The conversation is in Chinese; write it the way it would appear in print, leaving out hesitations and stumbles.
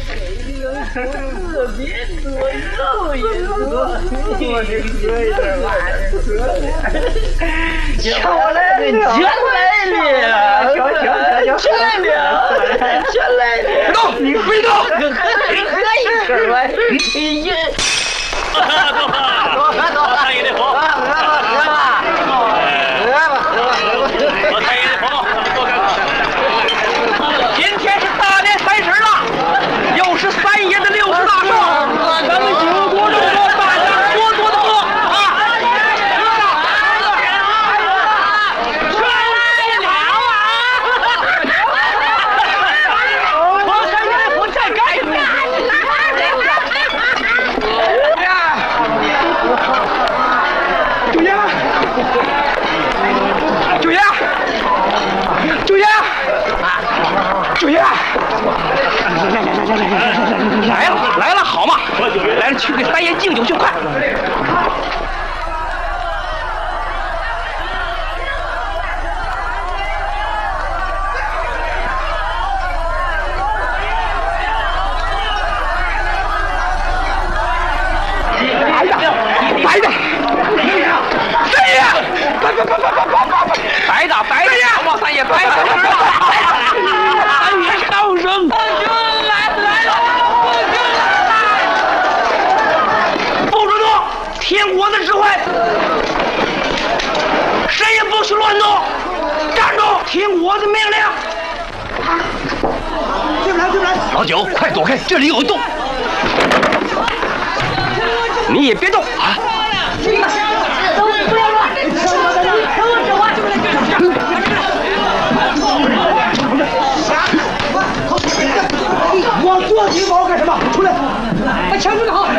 别左右也左，我这喝一点吧， 抢来了，全来了， 动，你别动， 喝一口吧， 多太爷的佛，多太爷的佛，今天是大年30了，又是3爷的60大寿，咱们酒多众多，大家多多的喝啊！全来了啊！我太爷我再干一杯！九爷，来了，好嘛，来了，去给3爷敬酒去，快！白的，3爷，白的，好嘛，3爷，白的，3爷高升，来了，不准动，听我的指挥，谁也不许乱动，站住，听我的命令。进不来！老九，快躲开，这里有洞。你也别动啊！ 都不要乱， 往左听我干什么？出来！把枪准备好。